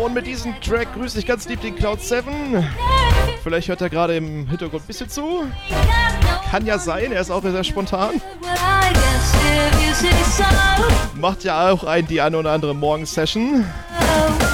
Und mit diesem Track grüße ich ganz lieb den Cloud7. Vielleicht hört er gerade im Hintergrund ein bisschen zu. Kann ja sein, er ist auch sehr spontan. Macht ja auch die eine oder andere Morgensession.